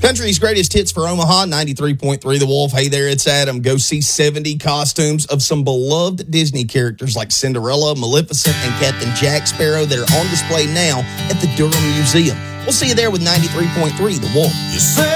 Country's greatest hits for Omaha, 93.3 The Wolf. Hey there, it's Adam. Go see 70 costumes of some beloved Disney characters like Cinderella, Maleficent, and Captain Jack Sparrow that are on display now at the Durham Museum. We'll see you there with 93.3 The Wolf. You say